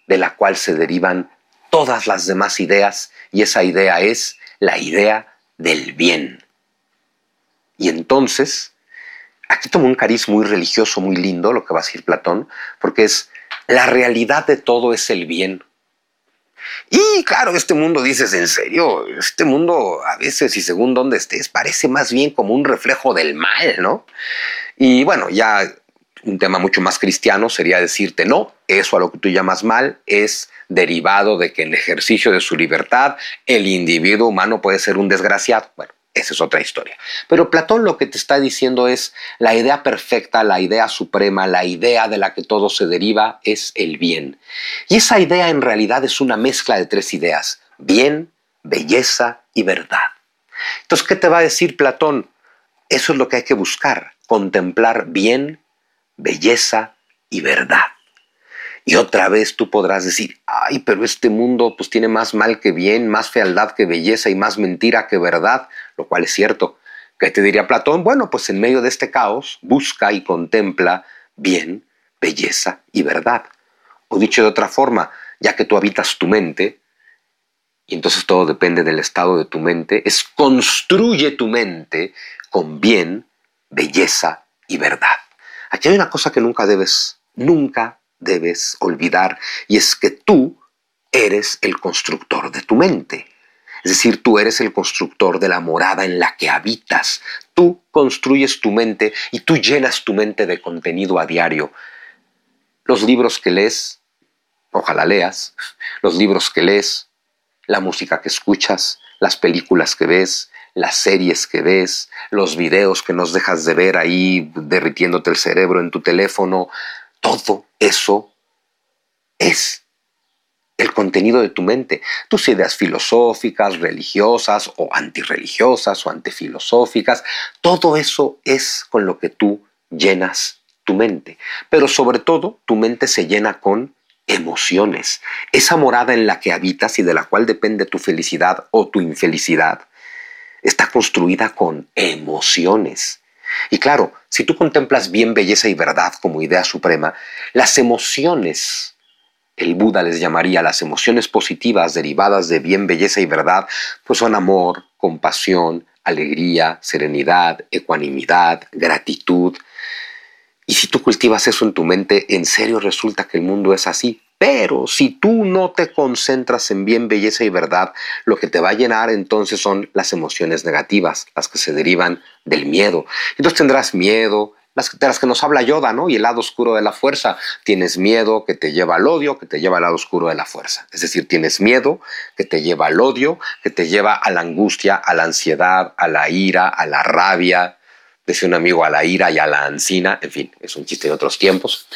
de la cual se derivan todas las demás ideas, y esa idea es la idea del bien. Y entonces, aquí toma un cariz muy religioso, muy lindo, lo que va a decir Platón, porque es la realidad de todo es el bien. Y claro, este mundo, dices, ¿en serio? Este mundo a veces, y según donde estés, parece más bien como un reflejo del mal, ¿no? Y bueno, ya un tema mucho más cristiano sería decirte, no, eso a lo que tú llamas mal es derivado de que en el ejercicio de su libertad el individuo humano puede ser un desgraciado. Bueno, esa es otra historia. Pero Platón lo que te está diciendo es la idea perfecta, la idea suprema, la idea de la que todo se deriva es el bien. Y esa idea en realidad es una mezcla de tres ideas: bien, belleza y verdad. Entonces, ¿qué te va a decir Platón? Eso es lo que hay que buscar, contemplar bien, belleza y verdad. Y otra vez tú podrás decir, ay, pero este mundo pues tiene más mal que bien, más fealdad que belleza y más mentira que verdad, lo cual es cierto. ¿Qué te diría Platón? Bueno, pues en medio de este caos busca y contempla bien, belleza y verdad. O dicho de otra forma, ya que tú habitas tu mente, y entonces todo depende del estado de tu mente, es construye tu mente con bien, belleza y verdad. Aquí hay una cosa que nunca debes olvidar, y es que tú eres el constructor de tu mente. Es decir, tú eres el constructor de la morada en la que habitas. Tú construyes tu mente y tú llenas tu mente de contenido a diario. Los libros que lees, ojalá leas, los libros que lees, la música que escuchas, las películas que ves, las series que ves, los videos que nos dejas de ver ahí derritiéndote el cerebro en tu teléfono, todo eso es el contenido de tu mente. Tus ideas filosóficas, religiosas o antirreligiosas o antifilosóficas, todo eso es con lo que tú llenas tu mente. Pero sobre todo, tu mente se llena con emociones. Esa morada en la que habitas y de la cual depende tu felicidad o tu infelicidad, está construida con emociones. Y claro, si tú contemplas bien, belleza y verdad como idea suprema, las emociones, el Buda les llamaría las emociones positivas derivadas de bien, belleza y verdad, pues son amor, compasión, alegría, serenidad, ecuanimidad, gratitud. Y si tú cultivas eso en tu mente, en serio resulta que el mundo es así. Pero si tú no te concentras en bien, belleza y verdad, lo que te va a llenar entonces son las emociones negativas, las que se derivan del miedo. Entonces tendrás miedo, de las que nos habla Yoda, ¿no? Y el lado oscuro de la fuerza. Tienes miedo que te lleva al odio, que te lleva al lado oscuro de la fuerza. Es decir, tienes miedo que te lleva al odio, que te lleva a la angustia, a la ansiedad, a la ira, a la rabia. Decía un amigo, a la ira y a la ansina. En fin, es un chiste de otros tiempos.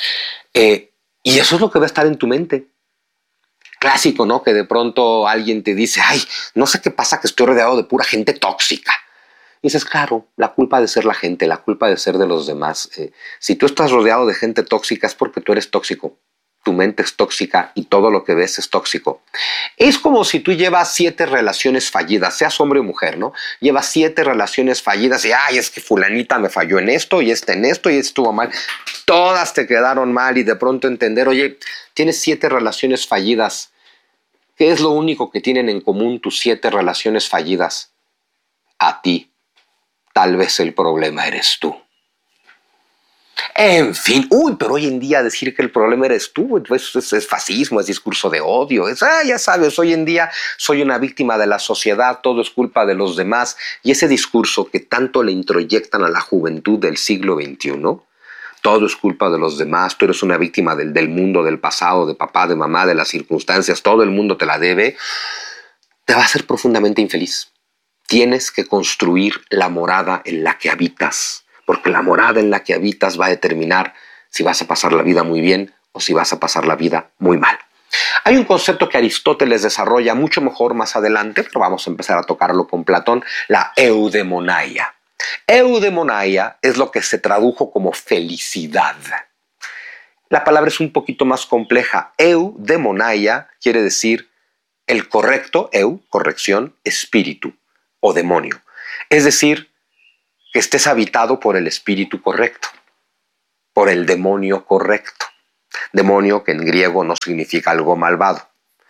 Y eso es lo que va a estar en tu mente. Clásico, ¿no? Que de pronto alguien te dice, ay, no sé qué pasa, que estoy rodeado de pura gente tóxica. Y dices, claro, la culpa de ser la gente, la culpa de ser de los demás. Si tú estás rodeado de gente tóxica es porque tú eres tóxico. Tu mente es tóxica y todo lo que ves es tóxico. Es como si tú llevas 7 relaciones fallidas, seas hombre o mujer, ¿no? Llevas 7 relaciones fallidas y, ay, es que fulanita me falló en esto y en esto y estuvo mal. Todas te quedaron mal y de pronto entender, oye, tienes 7 relaciones fallidas. ¿Qué es lo único que tienen en común tus 7 relaciones fallidas? A ti. Tal vez el problema eres tú. En fin, pero hoy en día decir que el problema eres tú, pues es fascismo, es discurso de odio, ya sabes, hoy en día soy una víctima de la sociedad, todo es culpa de los demás, y ese discurso que tanto le introyectan a la juventud del siglo XXI, todo es culpa de los demás, tú eres una víctima del mundo, del pasado, de papá, de mamá, de las circunstancias, todo el mundo te la debe, te va a hacer profundamente infeliz. Tienes que construir la morada en la que habitas, porque la morada en la que habitas va a determinar si vas a pasar la vida muy bien o si vas a pasar la vida muy mal. Hay un concepto que Aristóteles desarrolla mucho mejor más adelante, pero vamos a empezar a tocarlo con Platón, la eudemonaia. Eudemonaia es lo que se tradujo como felicidad. La palabra es un poquito más compleja. Eudemonaia quiere decir el correcto, corrección, espíritu o demonio. Es decir, que estés habitado por el espíritu correcto, por el demonio correcto. Demonio, que en griego no significa algo malvado.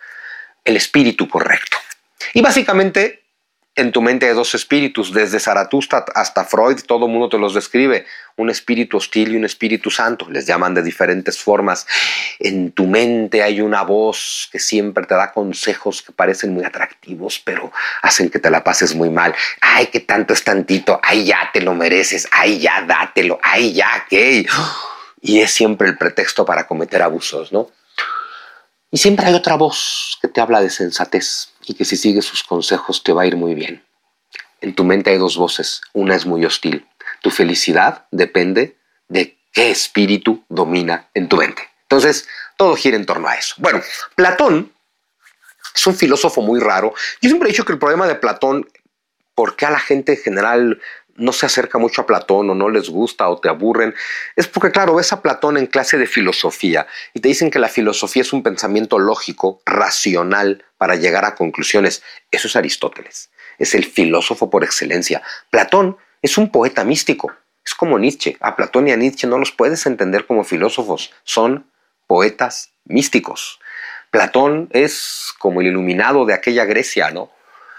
El espíritu correcto. Y básicamente en tu mente hay dos espíritus, desde Zaratustra hasta Freud, todo el mundo te los describe, un espíritu hostil y un espíritu santo, les llaman de diferentes formas. En tu mente hay una voz que siempre te da consejos que parecen muy atractivos, pero hacen que te la pases muy mal. Ay, que tanto es tantito, ay, ya te lo mereces, ay, ya dátelo, ay, ya, ¿qué? Y es siempre el pretexto para cometer abusos, ¿no? Y siempre hay otra voz que te habla de sensatez y que si sigues sus consejos te va a ir muy bien. En tu mente hay dos voces, una es muy hostil. Tu felicidad depende de qué espíritu domina en tu mente. Entonces, todo gira en torno a eso. Bueno, Platón es un filósofo muy raro. Yo siempre he dicho que el problema de Platón, ¿por qué a la gente en general no se acerca mucho a Platón o no les gusta o te aburren? Es porque, claro, ves a Platón en clase de filosofía y te dicen que la filosofía es un pensamiento lógico, racional, para llegar a conclusiones. Eso es Aristóteles, es el filósofo por excelencia. Platón es un poeta místico, es como Nietzsche. A Platón y a Nietzsche no los puedes entender como filósofos, son poetas místicos. Platón es como el iluminado de aquella Grecia, ¿no?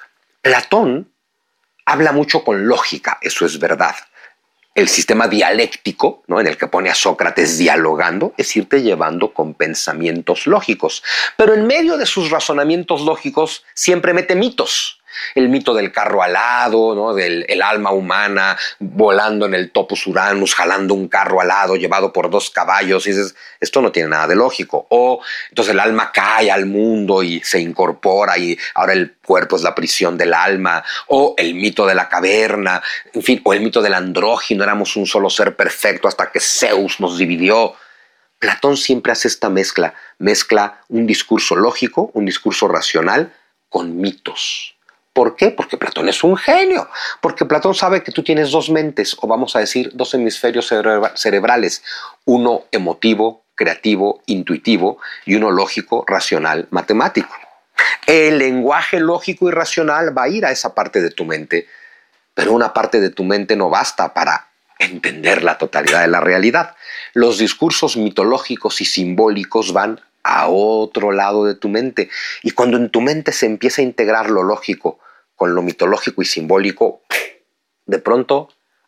Platón habla mucho con lógica, eso es verdad. El sistema dialéctico, ¿no?, en el que pone a Sócrates dialogando, es irte llevando con pensamientos lógicos. Pero en medio de sus razonamientos lógicos siempre mete mitos. El mito del carro alado, ¿no?, del el alma humana volando en el topus Uranus, jalando un carro alado llevado por 2 caballos. Y dices, esto no tiene nada de lógico. O entonces el alma cae al mundo y se incorpora y ahora el cuerpo es la prisión del alma. O el mito de la caverna, en fin, o el mito del andrógino, éramos un solo ser perfecto hasta que Zeus nos dividió. Platón siempre hace esta mezcla un discurso lógico, un discurso racional con mitos. ¿Por qué? Porque Platón es un genio, porque Platón sabe que tú tienes 2 mentes, o vamos a decir 2 hemisferios cerebrales, uno emotivo, creativo, intuitivo, y uno lógico, racional, matemático. El lenguaje lógico y racional va a ir a esa parte de tu mente, pero una parte de tu mente no basta para entender la totalidad de la realidad. Los discursos mitológicos y simbólicos van a otro lado de tu mente. Y cuando en tu mente se empieza a integrar lo lógico con lo mitológico y simbólico, de pronto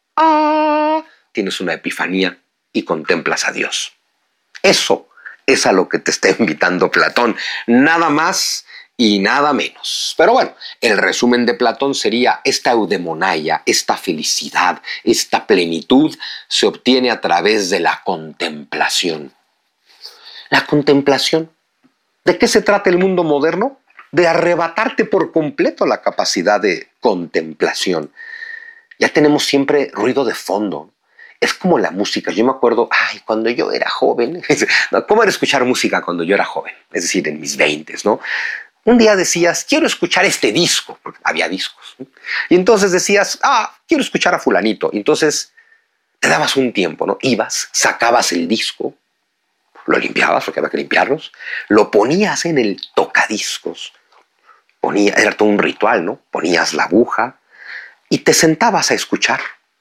tienes una epifanía y contemplas a Dios. Eso es a lo que te está invitando Platón. Nada más y nada menos. Pero bueno, el resumen de Platón sería: esta eudemonaia, esta felicidad, esta plenitud se obtiene a través de la contemplación. La contemplación. ¿De qué se trata el mundo moderno? De arrebatarte por completo la capacidad de contemplación. Ya tenemos siempre ruido de fondo. Es como la música. Yo me acuerdo, cuando yo era joven, ¿cómo era escuchar música cuando yo era joven? Es decir, en mis 20s, ¿no? Un día decías, quiero escuchar este disco, porque había discos, ¿no? Y entonces decías, quiero escuchar a fulanito. Y entonces te dabas un tiempo, ¿no? Ibas, sacabas el disco, lo limpiabas, porque había que limpiarlos, lo ponías en el tocadiscos, era todo un ritual, ¿no? Ponías la aguja y te sentabas a escuchar.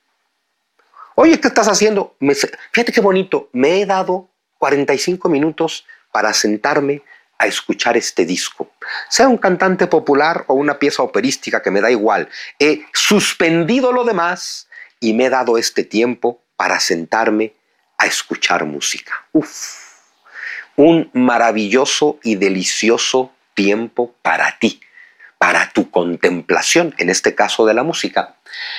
Oye, ¿qué estás haciendo? Fíjate qué bonito, me he dado 45 minutos para sentarme a escuchar este disco. Sea un cantante popular o una pieza operística, que me da igual. He suspendido lo demás y me he dado este tiempo para sentarme a escuchar música. Un maravilloso y delicioso tiempo para ti, para tu contemplación, en este caso de la música.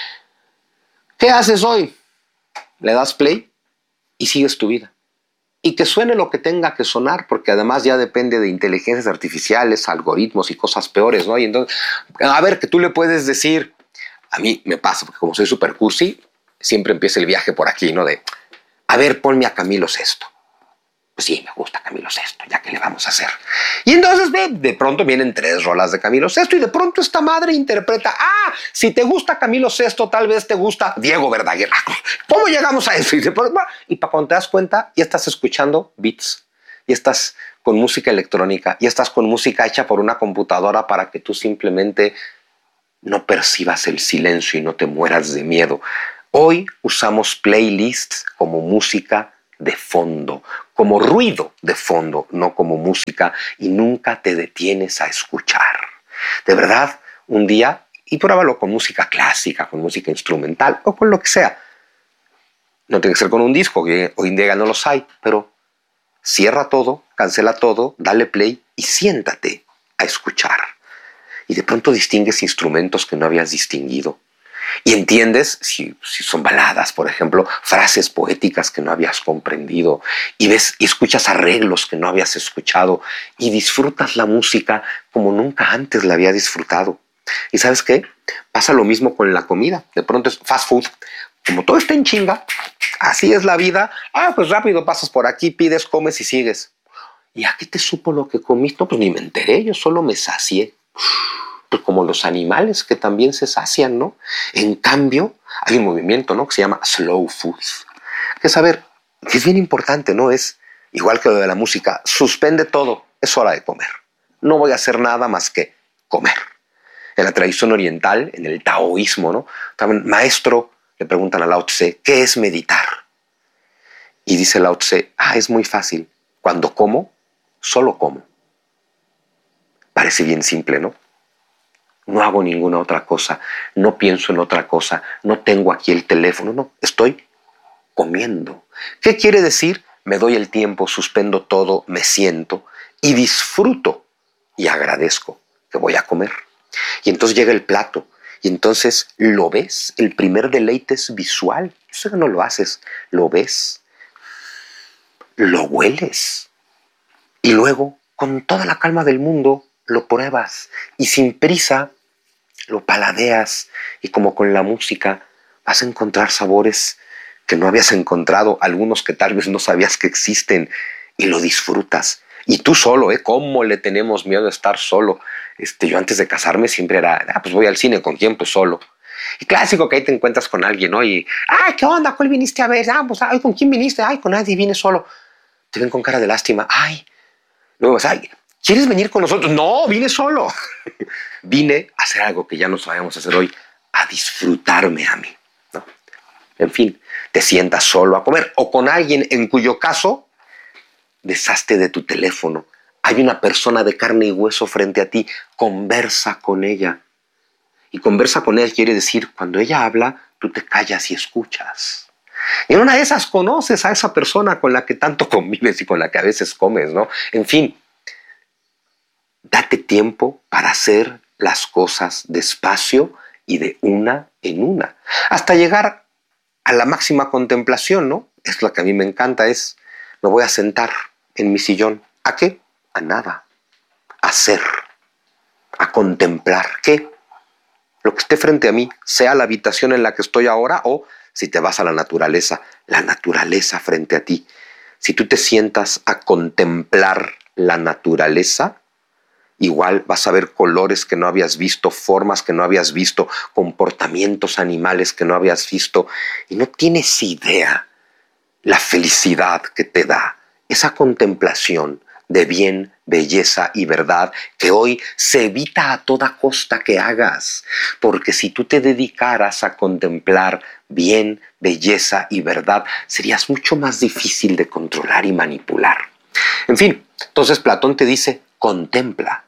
¿Qué haces hoy? Le das play y sigues tu vida. Y que suene lo que tenga que sonar, porque además ya depende de inteligencias artificiales, algoritmos y cosas peores, ¿no? Y entonces, a ver, que tú le puedes decir, a mí me pasa, porque como soy super cursi, siempre empieza el viaje por aquí, ¿no? De, a ver, ponme a Camilo Sesto. Pues sí, me gusta Camilo Sesto, ya que le vamos a hacer. Y entonces de pronto vienen 3 rolas de Camilo Sesto y de pronto esta madre interpreta, si te gusta Camilo Sesto, tal vez te gusta Diego Verdaguer. ¿Cómo llegamos a eso? Y para cuando te das cuenta, ya estás escuchando beats, ya estás con música electrónica, ya estás con música hecha por una computadora para que tú simplemente no percibas el silencio y no te mueras de miedo. Hoy usamos playlists como música de fondo, como ruido de fondo, no como música, y nunca te detienes a escuchar. De verdad, un día, y pruébalo con música clásica, con música instrumental o con lo que sea. No tiene que ser con un disco, que hoy en día no los hay, pero cierra todo, cancela todo, dale play y siéntate a escuchar. Y de pronto distingues instrumentos que no habías distinguido. Y entiendes, si son baladas, por ejemplo, frases poéticas que no habías comprendido, y ves y escuchas arreglos que no habías escuchado, y disfrutas la música como nunca antes la había disfrutado. ¿Y sabes qué? Pasa lo mismo con la comida. De pronto es fast food. Como todo está en chinga, así es la vida. Pues rápido pasas por aquí, pides, comes y sigues. ¿Y a qué te supo lo que comiste? No, pues ni me enteré, yo solo me sacié. Pues como los animales que también se sacian, ¿no? En cambio, hay un movimiento, ¿no?, que se llama slow food. Que es, a ver, que es bien importante, ¿no? Es igual que lo de la música, suspende todo, es hora de comer. No voy a hacer nada más que comer. En la tradición oriental, en el taoísmo, ¿no? También, maestro, le preguntan a Lao Tse, ¿qué es meditar? Y dice Lao Tse, es muy fácil. Cuando como, solo como. Parece bien simple, ¿no? No hago ninguna otra cosa, no pienso en otra cosa, no tengo aquí el teléfono, no, estoy comiendo. ¿Qué quiere decir? Me doy el tiempo, suspendo todo, me siento y disfruto y agradezco que voy a comer. Y entonces llega el plato y entonces lo ves, el primer deleite es visual, eso no lo haces, lo ves, lo hueles y luego con toda la calma del mundo lo pruebas y sin prisa lo paladeas y como con la música vas a encontrar sabores que no habías encontrado, algunos que tal vez no sabías que existen y lo disfrutas. Y tú solo, ¿cómo le tenemos miedo a estar solo? Yo antes de casarme siempre era, pues voy al cine, ¿con quién? Pues solo. Y clásico que ahí te encuentras con alguien, ¿no? Y, ¿qué onda? ¿Cuál viniste a ver? Pues, ¿con quién viniste? Con nadie, vine solo. Te ven con cara de lástima. Luego vas, ¿quieres venir con nosotros? No, vine solo. Vine a hacer algo que ya no sabemos hacer hoy, a disfrutarme a mí, ¿no? En fin, te sientas solo a comer o con alguien en cuyo caso deshazte de tu teléfono. Hay una persona de carne y hueso frente a ti, conversa con ella. Y conversa con ella quiere decir, cuando ella habla, tú te callas y escuchas. Y en una de esas conoces a esa persona con la que tanto convives y con la que a veces comes, ¿no? En fin, date tiempo para hacer las cosas despacio y de una en una, hasta llegar a la máxima contemplación, ¿no? Es lo que a mí me encanta, me voy a sentar en mi sillón. ¿A qué? A nada. A ser. A contemplar. ¿Qué? Lo que esté frente a mí, sea la habitación en la que estoy ahora o si te vas a la naturaleza frente a ti. Si tú te sientas a contemplar la naturaleza, igual vas a ver colores que no habías visto, formas que no habías visto, comportamientos animales que no habías visto, y no tienes idea la felicidad que te da esa contemplación de bien, belleza y verdad que hoy se evita a toda costa que hagas, porque si tú te dedicaras a contemplar bien, belleza y verdad, serías mucho más difícil de controlar y manipular. En fin, entonces Platón te dice, contempla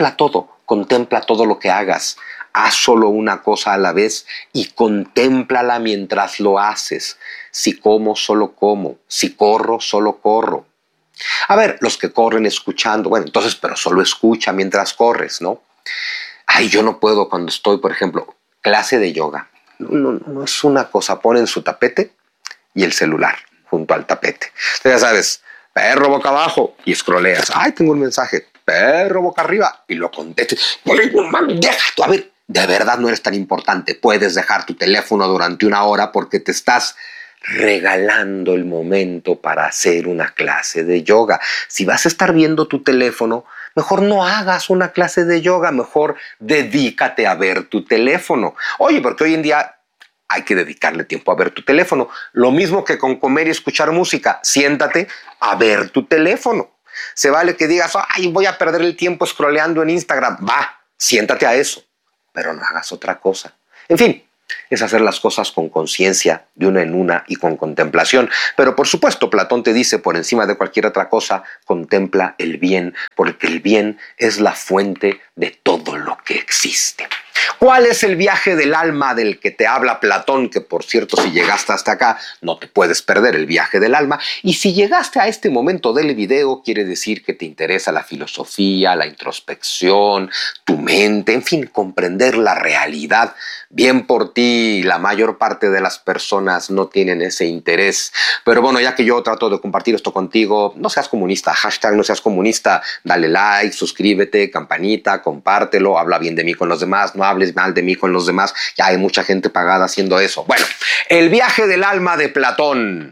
todo lo que hagas. Haz solo una cosa a la vez y contémplala mientras lo haces. Si como, solo como. Si corro, solo corro. A ver, los que corren escuchando, bueno, entonces, pero solo escucha mientras corres, ¿no? Yo no puedo cuando estoy, por ejemplo, clase de yoga. No es una cosa, ponen su tapete y el celular junto al tapete. Entonces, ya sabes, perro boca abajo y scrolleas. Tengo un mensaje. Perro boca arriba y lo contestas. A ver, de verdad no eres tan importante. Puedes dejar tu teléfono durante una hora porque te estás regalando el momento para hacer una clase de yoga. Si vas a estar viendo tu teléfono, mejor no hagas una clase de yoga, mejor dedícate a ver tu teléfono. Oye, porque hoy en día hay que dedicarle tiempo a ver tu teléfono. Lo mismo que con comer y escuchar música. Siéntate a ver tu teléfono. Se vale que digas, voy a perder el tiempo scrolleando en Instagram. Va, siéntate a eso, pero no hagas otra cosa. En fin, es hacer las cosas con conciencia, de una en una y con contemplación. Pero por supuesto, Platón te dice, por encima de cualquier otra cosa, contempla el bien, porque el bien es la fuente de todo lo que existe. ¿Cuál es el viaje del alma del que te habla Platón? Que por cierto, si llegaste hasta acá, no te puedes perder el viaje del alma. Y si llegaste a este momento del video, quiere decir que te interesa la filosofía, la introspección, tu mente, en fin, comprender la realidad. Bien por ti, la mayor parte de las personas no tienen ese interés. Pero bueno, ya que yo trato de compartir esto contigo, no seas comunista, hashtag no seas comunista, dale like, suscríbete, campanita, compártelo, habla bien de mí con los demás, no hables mal de mí con los demás, ya hay mucha gente pagada haciendo eso. Bueno, el viaje del alma de Platón.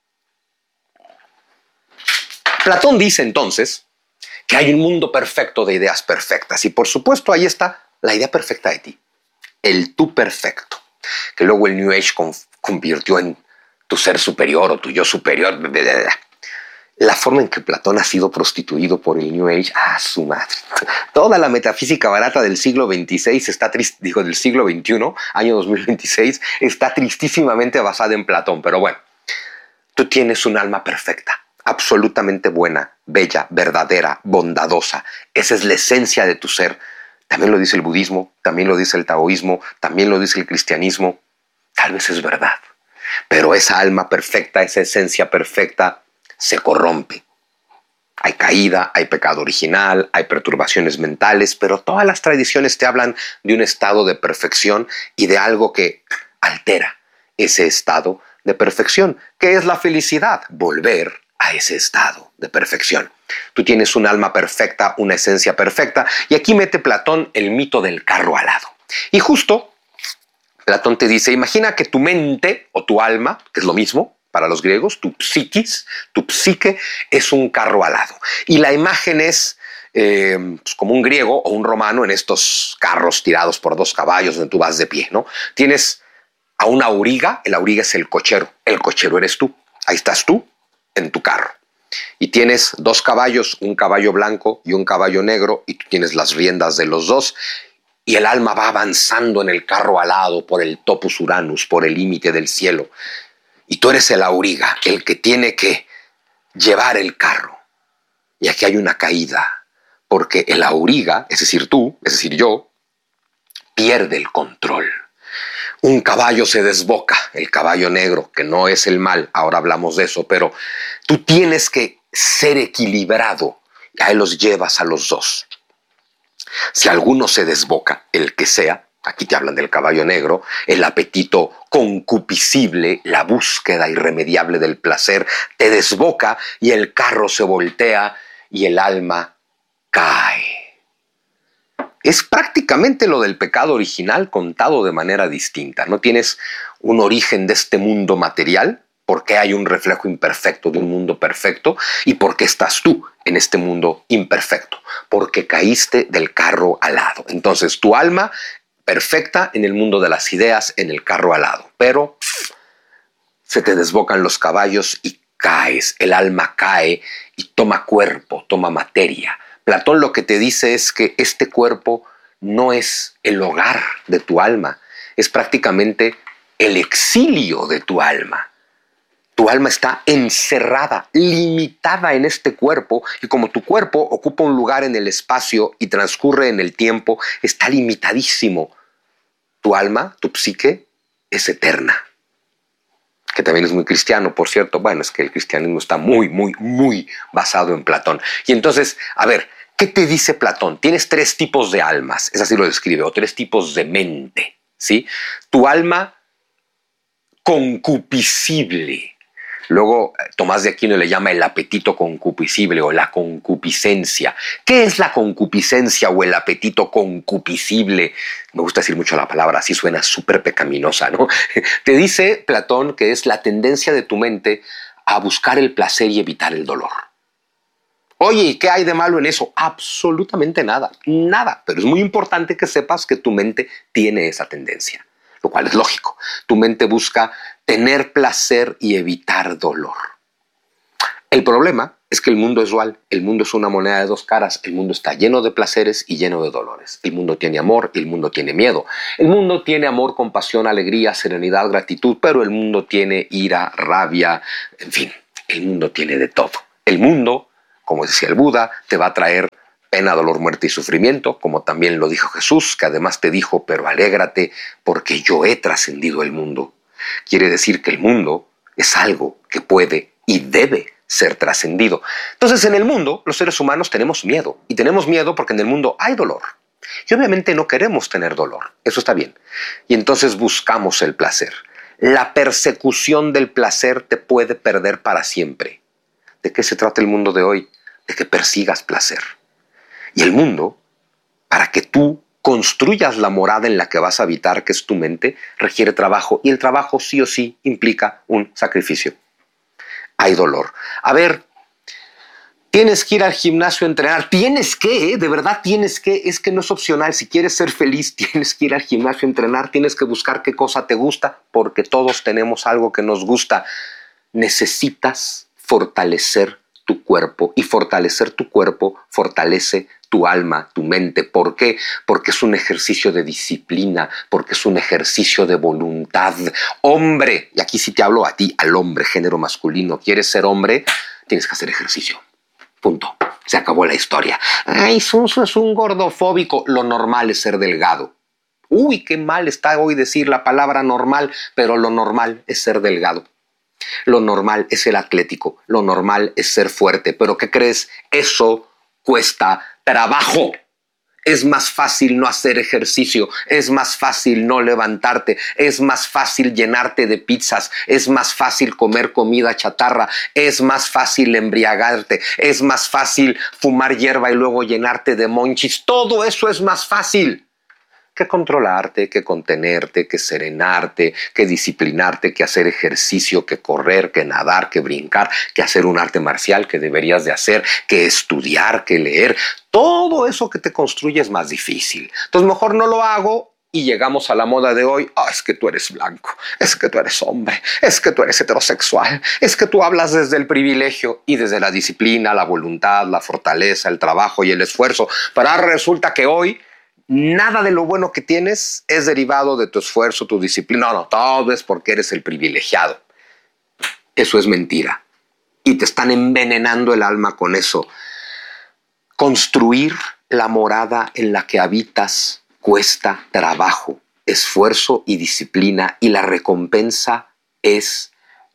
Platón dice entonces que hay un mundo perfecto de ideas perfectas y por supuesto ahí está la idea perfecta de ti, el tú perfecto, que luego el New Age convirtió en tu ser superior o tu yo superior. La forma en que Platón ha sido prostituido por el New Age, su madre. Toda la metafísica barata del siglo XXVI del siglo XXI, año 2026, está tristísimamente basada en Platón. Pero bueno, tú tienes un alma perfecta, absolutamente buena, bella, verdadera, bondadosa. Esa es la esencia de tu ser. También lo dice el budismo, también lo dice el taoísmo, también lo dice el cristianismo. Tal vez es verdad, pero esa alma perfecta, esa esencia perfecta, se corrompe. Hay caída, hay pecado original, hay perturbaciones mentales, pero todas las tradiciones te hablan de un estado de perfección y de algo que altera ese estado de perfección, que es la felicidad, volver a ese estado de perfección. Tú tienes un alma perfecta, una esencia perfecta, y aquí mete Platón el mito del carro alado. Y justo Platón te dice, imagina que tu mente o tu alma, que es lo mismo para los griegos, tu psiquis, tu psique, es un carro alado. Y la imagen es pues como un griego o un romano en estos carros tirados por dos caballos donde tú vas de pie, ¿no? Tienes a un auriga, el auriga es el cochero eres tú, ahí estás tú en tu carro. Y tienes dos caballos, un caballo blanco y un caballo negro, y tú tienes las riendas de los dos, y el alma va avanzando en el carro alado por el topus Uranus, por el límite del cielo. Y tú eres el auriga, el que tiene que llevar el carro. Y aquí hay una caída, porque el auriga, es decir tú, es decir yo, pierde el control. Un caballo se desboca, el caballo negro, que no es el mal, ahora hablamos de eso, pero tú tienes que ser equilibrado, y ahí los llevas a los dos. Si alguno se desboca, el que sea, aquí te hablan del caballo negro, el apetito concupiscible, la búsqueda irremediable del placer, te desboca y el carro se voltea y el alma cae. Es prácticamente lo del pecado original contado de manera distinta. No tienes un origen de este mundo material, porque hay un reflejo imperfecto de un mundo perfecto, y porque estás tú en este mundo imperfecto, porque caíste del carro alado. Entonces tu alma perfecta en el mundo de las ideas, en el carro alado, pero se te desbocan los caballos y caes, el alma cae y toma cuerpo, toma materia. Platón lo que te dice es que este cuerpo no es el hogar de tu alma, es prácticamente el exilio de tu alma. Tu alma está encerrada, limitada en este cuerpo, y como tu cuerpo ocupa un lugar en el espacio y transcurre en el tiempo, está limitadísimo. Tu alma, tu psique, es eterna. Que también es muy cristiano, por cierto. Bueno, es que el cristianismo está muy basado en Platón. Y entonces, a ver, ¿qué te dice Platón? Tienes tres tipos de almas, es así lo describe, o tres tipos de mente, ¿sí? Tu alma concupiscible. Luego Tomás de Aquino le llama el apetito concupiscible o la concupiscencia. ¿Qué es la concupiscencia o el apetito concupiscible? Me gusta decir mucho la palabra, así suena súper pecaminosa, ¿no? Te dice Platón que es la tendencia de tu mente a buscar el placer y evitar el dolor. Oye, ¿y qué hay de malo en eso? Absolutamente nada, nada. Pero es muy importante que sepas que tu mente tiene esa tendencia, lo cual es lógico. Tu mente busca tener placer y evitar dolor. El problema es que el mundo es dual, el mundo es una moneda de dos caras, el mundo está lleno de placeres y lleno de dolores. El mundo tiene amor y el mundo tiene miedo. El mundo tiene amor, compasión, alegría, serenidad, gratitud, pero el mundo tiene ira, rabia, en fin, el mundo tiene de todo. El mundo, como decía el Buda, te va a traer pena, dolor, muerte y sufrimiento, como también lo dijo Jesús, que además te dijo, pero alégrate porque yo he trascendido el mundo. Quiere decir que el mundo es algo que puede y debe ser trascendido. Entonces, en el mundo, los seres humanos tenemos miedo. Y tenemos miedo porque en el mundo hay dolor. Y obviamente no queremos tener dolor. Eso está bien. Y entonces buscamos el placer. La persecución del placer te puede perder para siempre. ¿De qué se trata el mundo de hoy? De que persigas placer. Y el mundo, para que tú construyas la morada en la que vas a habitar, que es tu mente, requiere trabajo. Y el trabajo sí o sí implica un sacrificio. Hay dolor. A ver, tienes que ir al gimnasio a entrenar. Tienes que, de verdad tienes que. Es que no es opcional. Si quieres ser feliz, tienes que ir al gimnasio a entrenar. Tienes que buscar qué cosa te gusta, porque todos tenemos algo que nos gusta. Necesitas fortalecer tu cuerpo. Y fortalecer tu cuerpo fortalece tu alma, tu mente. ¿Por qué? Porque es un ejercicio de disciplina, porque es un ejercicio de voluntad. Hombre, y aquí sí te hablo a ti, al hombre, género masculino. ¿Quieres ser hombre? Tienes que hacer ejercicio. Punto. Se acabó la historia. Ay, Suso es un gordofóbico. Lo normal es ser delgado. Uy, qué mal está hoy decir la palabra normal, pero lo normal es ser delgado. Lo normal es ser atlético. Lo normal es ser fuerte. Pero ¿qué crees? Eso cuesta trabajo. Es más fácil no hacer ejercicio, es más fácil no levantarte, es más fácil llenarte de pizzas, es más fácil comer comida chatarra, es más fácil embriagarte, es más fácil fumar hierba y luego llenarte de monchis. Todo eso es más fácil que controlarte, que contenerte, que serenarte, que disciplinarte, que hacer ejercicio, que correr, que nadar, que brincar, que hacer un arte marcial que deberías de hacer, que estudiar, que leer. Todo eso que te construye es más difícil. Entonces mejor no lo hago y llegamos a la moda de hoy. Es que tú eres blanco, es que tú eres hombre, es que tú eres heterosexual, es que tú hablas desde el privilegio y desde la disciplina, la voluntad, la fortaleza, el trabajo y el esfuerzo. Pero ahora resulta que hoy nada de lo bueno que tienes es derivado de tu esfuerzo, tu disciplina. No, todo es porque eres el privilegiado. Eso es mentira. Y te están envenenando el alma con eso. Construir la morada en la que habitas cuesta trabajo, esfuerzo y disciplina, y la recompensa es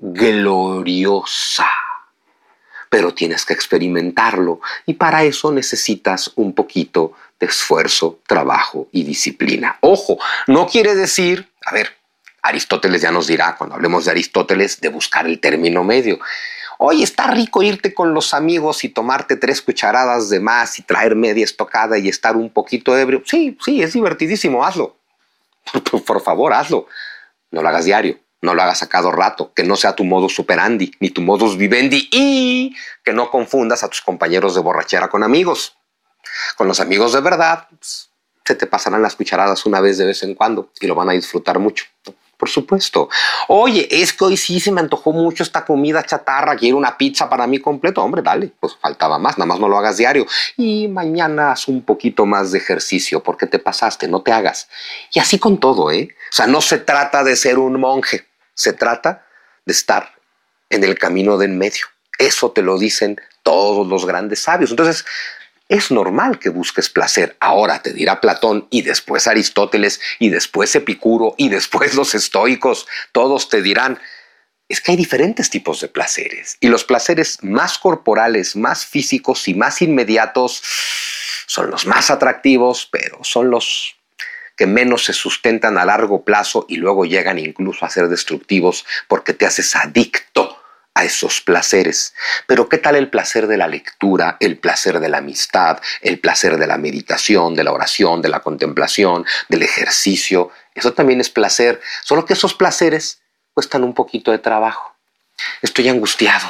gloriosa. Pero tienes que experimentarlo, y para eso necesitas un poquito de esfuerzo, trabajo y disciplina. Ojo, no quiere decir, a ver, Aristóteles ya nos dirá, cuando hablemos de Aristóteles, de buscar el término medio. Oye, está rico irte con los amigos y tomarte 3 cucharadas de más y traer media estocada y estar un poquito ebrio. Sí, es divertidísimo, hazlo. Por favor, hazlo. No lo hagas diario. No lo hagas a cada rato, que no sea tu modus operandi, ni tu modus vivendi, y que no confundas a tus compañeros de borrachera con amigos. Con los amigos de verdad, pues, se te pasarán las cucharadas una vez de vez en cuando y lo van a disfrutar mucho. Por supuesto. Oye, es que hoy sí se me antojó mucho esta comida chatarra, quiero una pizza para mí completo. Hombre, dale, pues faltaba más, nada más no lo hagas diario. Y mañana haz un poquito más de ejercicio porque te pasaste, no te hagas. Y así con todo, ¿eh? O sea, no se trata de ser un monje, se trata de estar en el camino de en medio. Eso te lo dicen todos los grandes sabios. Entonces, es normal que busques placer. Ahora te dirá Platón y después Aristóteles y después Epicuro y después los estoicos. Todos te dirán, es que hay diferentes tipos de placeres. Y los placeres más corporales, más físicos y más inmediatos son los más atractivos, pero son los que menos se sustentan a largo plazo y luego llegan incluso a ser destructivos porque te haces adicto a esos placeres. Pero ¿qué tal el placer de la lectura, el placer de la amistad, el placer de la meditación, de la oración, de la contemplación, del ejercicio? Eso también es placer, solo que esos placeres cuestan un poquito de trabajo. Estoy angustiado,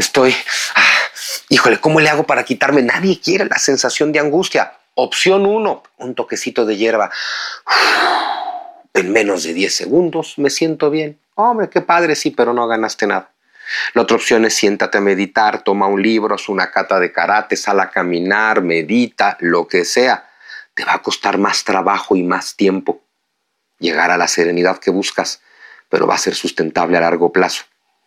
híjole, ¿cómo le hago para quitarme? Nadie quiere la sensación de angustia. Opción 1, un toquecito de hierba. En menos de 10 segundos me siento bien. Hombre, qué padre, sí, pero no ganaste nada. La otra opción es siéntate a meditar, toma un libro, haz una cata de karate, sal a caminar, medita, lo que sea. Te va a costar más trabajo y más tiempo llegar a la serenidad que buscas, pero va a ser sustentable a largo plazo.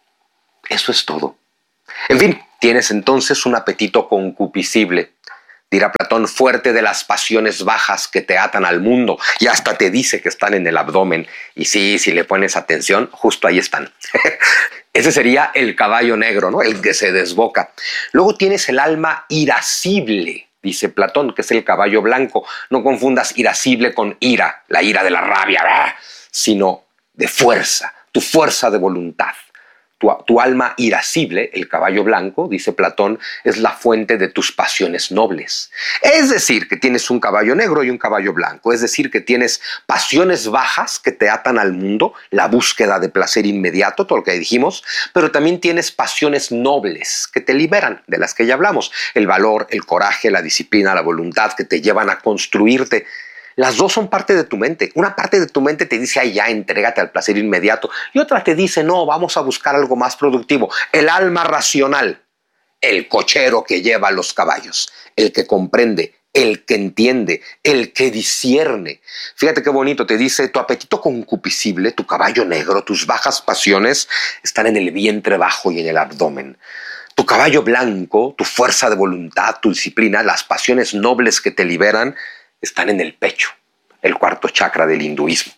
Eso es todo. En fin, tienes entonces un apetito concupiscible. Dirá Platón, fuerte de las pasiones bajas que te atan al mundo, y hasta te dice que están en el abdomen. Y sí, si le pones atención, justo ahí están. Ese sería el caballo negro, ¿no? El que se desboca. Luego tienes el alma irascible, dice Platón, que es el caballo blanco. No confundas irascible con ira, la ira de la rabia, sino de fuerza, tu fuerza de voluntad. Tu alma irascible, el caballo blanco, dice Platón, es la fuente de tus pasiones nobles. Es decir, que tienes un caballo negro y un caballo blanco. Es decir, que tienes pasiones bajas que te atan al mundo, la búsqueda de placer inmediato, todo lo que dijimos, pero también tienes pasiones nobles que te liberan, de las que ya hablamos. El valor, el coraje, la disciplina, la voluntad, que te llevan a construirte. Las dos son parte de tu mente. Una parte de tu mente te dice, ay, ya, entrégate al placer inmediato. Y otra te dice, no, vamos a buscar algo más productivo. El alma racional, el cochero que lleva los caballos, el que comprende, el que entiende, el que discierne. Fíjate qué bonito, te dice, tu apetito concupiscible, tu caballo negro, tus bajas pasiones están en el vientre bajo y en el abdomen. Tu caballo blanco, tu fuerza de voluntad, tu disciplina, las pasiones nobles que te liberan, están en el pecho, el cuarto chakra del hinduismo.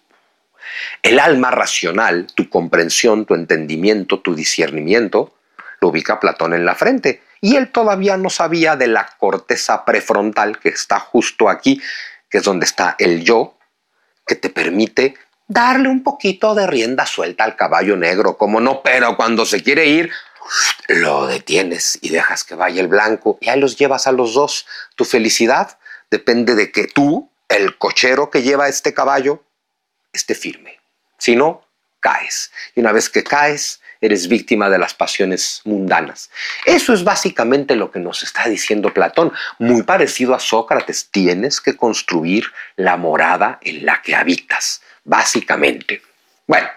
El alma racional, tu comprensión, tu entendimiento, tu discernimiento, lo ubica Platón en la frente. Y él todavía no sabía de la corteza prefrontal que está justo aquí, que es donde está el yo, que te permite darle un poquito de rienda suelta al caballo negro, como no, pero cuando se quiere ir, lo detienes y dejas que vaya el blanco y ahí los llevas a los dos. Tu felicidad depende de que tú, el cochero que lleva este caballo, esté firme. Si no, caes. Y una vez que caes, eres víctima de las pasiones mundanas. Eso es básicamente lo que nos está diciendo Platón. Muy parecido a Sócrates. Tienes que construir la morada en la que habitas. Básicamente. Bueno.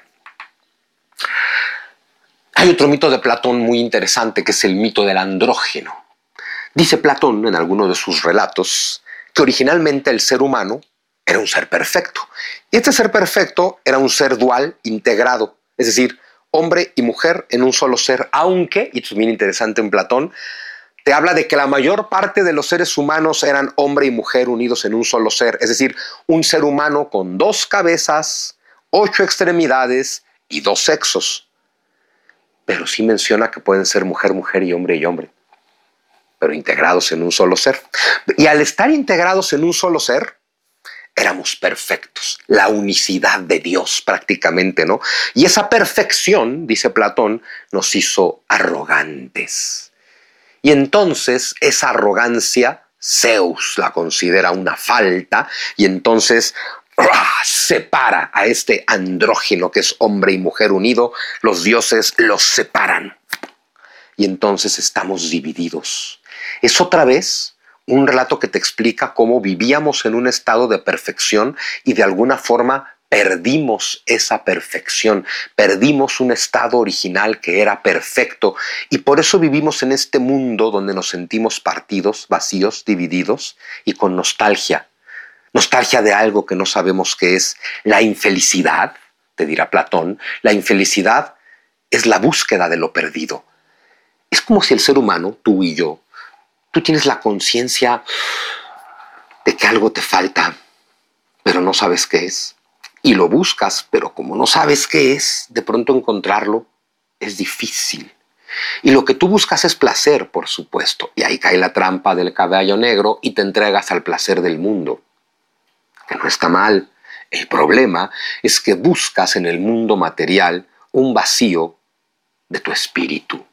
Hay otro mito de Platón muy interesante, que es el mito del andrógeno. Dice Platón en alguno de sus relatos que originalmente el ser humano era un ser perfecto. Y este ser perfecto era un ser dual integrado, es decir, hombre y mujer en un solo ser, aunque, y esto es bien interesante en Platón, te habla de que la mayor parte de los seres humanos eran hombre y mujer unidos en un solo ser, es decir, un ser humano con 2 cabezas, 8 extremidades y 2 sexos. Pero sí menciona que pueden ser mujer, mujer y hombre, pero integrados en un solo ser. Y al estar integrados en un solo ser, éramos perfectos, la unicidad de Dios prácticamente, ¿no? Y esa perfección, dice Platón, nos hizo arrogantes. Y entonces esa arrogancia, Zeus la considera una falta, y entonces separa a este andrógeno que es hombre y mujer unido, los dioses los separan. Y entonces estamos divididos. Es otra vez un relato que te explica cómo vivíamos en un estado de perfección y de alguna forma perdimos esa perfección, perdimos un estado original que era perfecto y por eso vivimos en este mundo donde nos sentimos partidos, vacíos, divididos y con nostalgia. Nostalgia de algo que no sabemos qué es. La infelicidad, te dirá Platón, la infelicidad es la búsqueda de lo perdido. Es como si el ser humano, tú y yo, tú tienes la conciencia de que algo te falta, pero no sabes qué es. Y lo buscas, pero como no sabes qué es, de pronto encontrarlo es difícil. Y lo que tú buscas es placer, por supuesto. Y ahí cae la trampa del caballo negro y te entregas al placer del mundo. Que no está mal. El problema es que buscas en el mundo material un vacío de tu espíritu.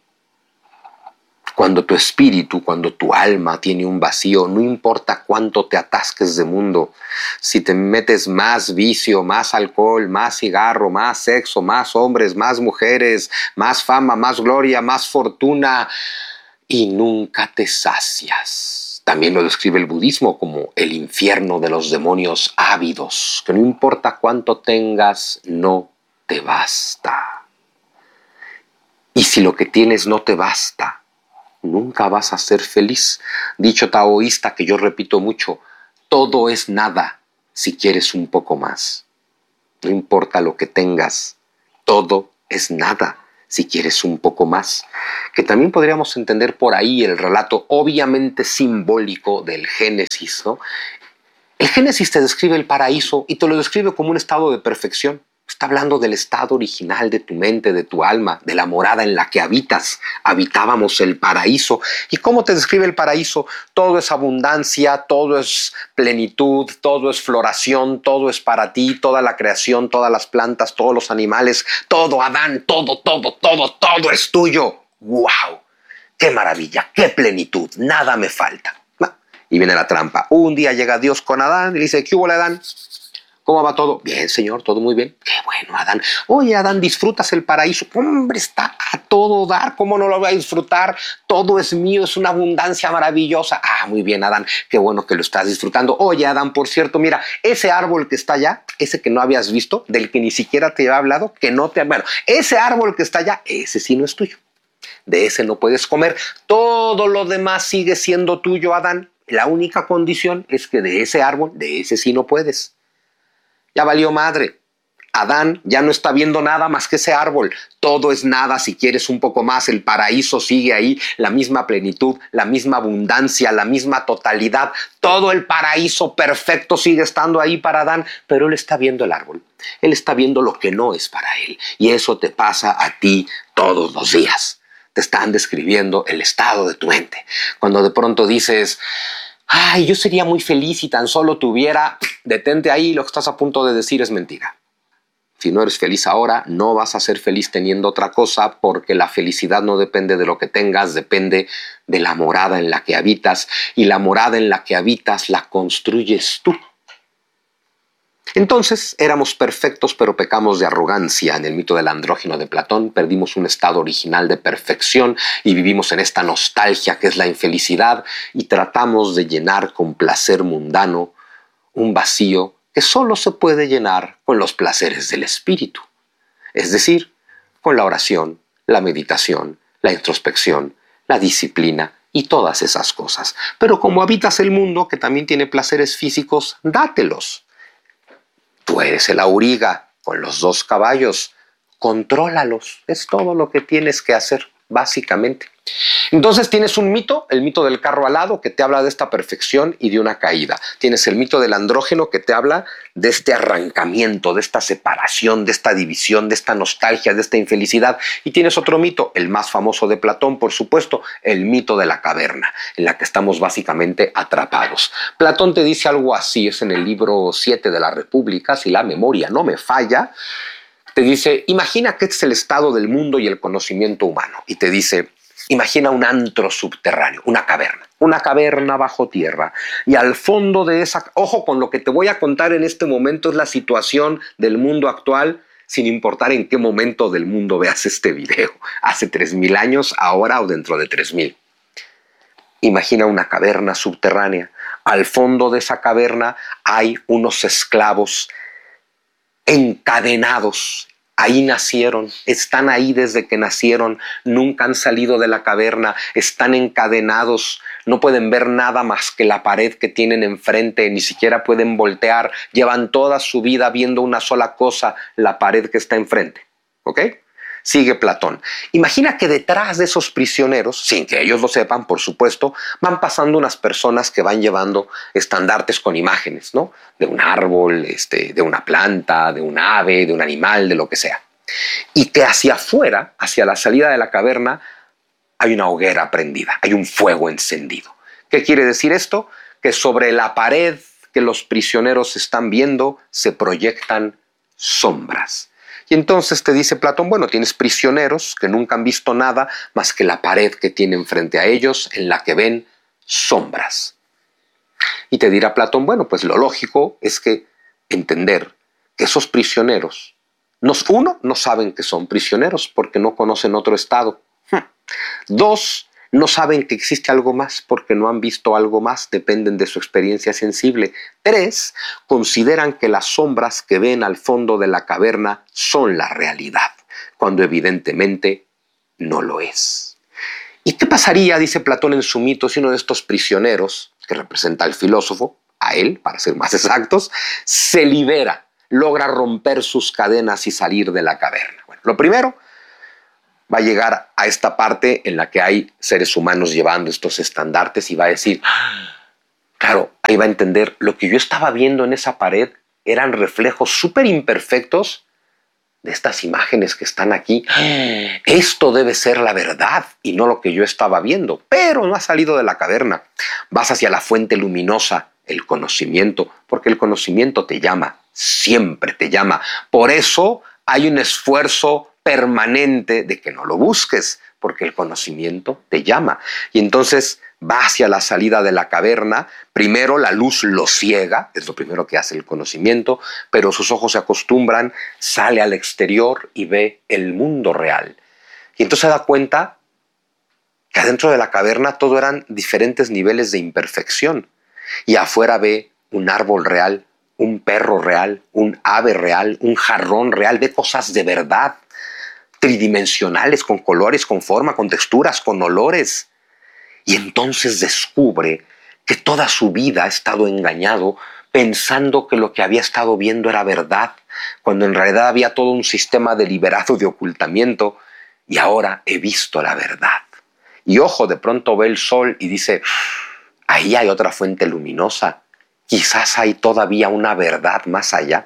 Cuando tu espíritu, cuando tu alma tiene un vacío, no importa cuánto te atasques de mundo, si te metes más vicio, más alcohol, más cigarro, más sexo, más hombres, más mujeres, más fama, más gloria, más fortuna, y nunca te sacias. También lo describe el budismo como el infierno de los demonios ávidos, que no importa cuánto tengas, no te basta. Y si lo que tienes no te basta, nunca vas a ser feliz. Dicho taoísta que yo repito mucho, todo es nada si quieres un poco más. No importa lo que tengas, todo es nada si quieres un poco más. Que también podríamos entender por ahí el relato obviamente simbólico del Génesis, ¿no? El Génesis te describe el paraíso y te lo describe como un estado de perfección. Está hablando del estado original de tu mente, de tu alma, de la morada en la que habitas. Habitábamos el paraíso. ¿Y cómo te describe el paraíso? Todo es abundancia, todo es plenitud, todo es floración, todo es para ti, toda la creación, todas las plantas, todos los animales, todo, Adán, todo es tuyo. ¡Wow! ¡Qué maravilla! ¡Qué plenitud! Nada me falta. Y viene la trampa. Un día llega Dios con Adán y le dice, ¿qué hubo, Adán? ¿Cómo va todo? Bien, Señor, todo muy bien. Qué bueno, Adán. Oye, Adán, ¿disfrutas el paraíso? Hombre, está a todo dar. ¿Cómo no lo voy a disfrutar? Todo es mío, es una abundancia maravillosa. Ah, muy bien, Adán. Qué bueno que lo estás disfrutando. Oye, Adán, por cierto, mira, ese árbol que está allá, ese que no habías visto, del que ni siquiera te había hablado, que no te... Bueno, ese árbol que está allá, ese sí no es tuyo. De ese no puedes comer. Todo lo demás sigue siendo tuyo, Adán. La única condición es que de ese árbol, de ese sí no puedes. Ya valió madre. Adán ya no está viendo nada más que ese árbol. Todo es nada si quieres un poco más. El paraíso sigue ahí, la misma plenitud, la misma abundancia, la misma totalidad. Todo el paraíso perfecto sigue estando ahí para Adán, pero él está viendo el árbol. Él está viendo lo que no es para él. Y eso te pasa a ti todos los días. Te están describiendo el estado de tu mente. Cuando de pronto dices, ay, yo sería muy feliz si tan solo tuviera, detente ahí, lo que estás a punto de decir es mentira. Si no eres feliz ahora, no vas a ser feliz teniendo otra cosa, porque la felicidad no depende de lo que tengas, depende de la morada en la que habitas, y la morada en la que habitas la construyes tú. Entonces éramos perfectos, pero pecamos de arrogancia. En el mito del andrógino de Platón perdimos un estado original de perfección y vivimos en esta nostalgia que es la infelicidad y tratamos de llenar con placer mundano un vacío que solo se puede llenar con los placeres del espíritu, es decir, con la oración, la meditación, la introspección, la disciplina y todas esas cosas. Pero como habitas el mundo que también tiene placeres físicos, dátelos. Tú eres el auriga con los 2 caballos, contrólalos, es todo lo que tienes que hacer, básicamente. Entonces tienes un mito, el mito del carro alado, que te habla de esta perfección y de una caída. Tienes el mito del andrógeno, que te habla de este arrancamiento, de esta separación, de esta división, de esta nostalgia, de esta infelicidad. Y tienes otro mito, el más famoso de Platón, por supuesto, el mito de la caverna, en la que estamos básicamente atrapados. Platón te dice algo así, es en el libro 7 de la República, si la memoria no me falla. Te dice, imagina que este es el estado del mundo y el conocimiento humano. Y te dice, imagina un antro subterráneo, una caverna bajo tierra. Y al fondo de esa... Ojo, con lo que te voy a contar en este momento es la situación del mundo actual, sin importar en qué momento del mundo veas este video. Hace 3000 años, ahora o dentro de 3000. Imagina una caverna subterránea. Al fondo de esa caverna hay unos esclavos encadenados. Ahí nacieron, están ahí desde que nacieron, nunca han salido de la caverna, están encadenados, no pueden ver nada más que la pared que tienen enfrente, ni siquiera pueden voltear, llevan toda su vida viendo una sola cosa, la pared que está enfrente. ¿Ok? Sigue Platón. Imagina que detrás de esos prisioneros, sin que ellos lo sepan, por supuesto, van pasando unas personas que van llevando estandartes con imágenes, ¿no? De un árbol, de una planta, de un ave, de un animal, de lo que sea. Y que hacia afuera, hacia la salida de la caverna, hay una hoguera prendida, hay un fuego encendido. ¿Qué quiere decir esto? Que sobre la pared que los prisioneros están viendo se proyectan sombras. Y entonces te dice Platón, bueno, tienes prisioneros que nunca han visto nada más que la pared que tienen frente a ellos en la que ven sombras. Y te dirá Platón, bueno, pues lo lógico es que entender que esos prisioneros, uno, no saben que son prisioneros porque no conocen otro estado. 2, no saben que existe algo más porque no han visto algo más, dependen de su experiencia sensible. 3, consideran que las sombras que ven al fondo de la caverna son la realidad, cuando evidentemente no lo es. ¿Y qué pasaría, dice Platón en su mito, si uno de estos prisioneros, que representa al filósofo, a él, para ser más exactos, se libera, logra romper sus cadenas y salir de la caverna? Bueno, lo primero, va a llegar a esta parte en la que hay seres humanos llevando estos estandartes y va a decir, claro, ahí va a entender, lo que yo estaba viendo en esa pared eran reflejos súper imperfectos de estas imágenes que están aquí. Esto debe ser la verdad y no lo que yo estaba viendo. Pero no has salido de la caverna. Vas hacia la fuente luminosa, el conocimiento, porque el conocimiento te llama, siempre te llama. Por eso hay un esfuerzo permanente de que no lo busques, porque el conocimiento te llama. Y entonces va hacia la salida de la caverna. Primero la luz lo ciega, es lo primero que hace el conocimiento, pero sus ojos se acostumbran, sale al exterior y ve el mundo real. Y entonces se da cuenta que adentro de la caverna todo eran diferentes niveles de imperfección. Y afuera ve un árbol real, un perro real, un ave real, un jarrón real, ve cosas de verdad, tridimensionales, con colores, con forma, con texturas, con olores. Y entonces descubre que toda su vida ha estado engañado pensando que lo que había estado viendo era verdad, cuando en realidad había todo un sistema deliberado de ocultamiento, y ahora he visto la verdad. Y ojo, de pronto ve el sol y dice, ahí hay otra fuente luminosa, quizás hay todavía una verdad más allá.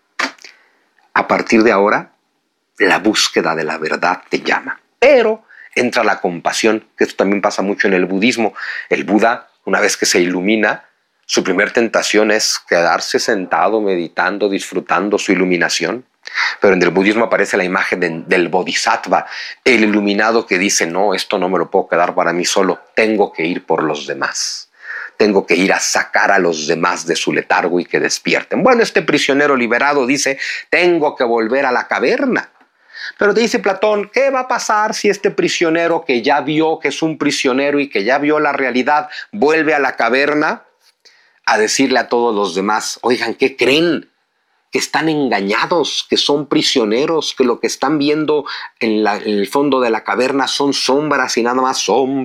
A partir de ahora, la búsqueda de la verdad te llama. Pero entra la compasión, que esto también pasa mucho en el budismo. El Buda, una vez que se ilumina, su primer tentación es quedarse sentado, meditando, disfrutando su iluminación. Pero en el budismo aparece la imagen del bodhisattva, el iluminado que dice, no, esto no me lo puedo quedar para mí solo, tengo que ir por los demás. Tengo que ir a sacar a los demás de su letargo y que despierten. Bueno, este prisionero liberado dice, tengo que volver a la caverna. Pero te dice Platón, ¿qué va a pasar si este prisionero que ya vio que es un prisionero y que ya vio la realidad vuelve a la caverna a decirle a todos los demás, oigan, ¿qué creen? Que están engañados, que son prisioneros, que lo que están viendo en el fondo de la caverna son sombras y nada más,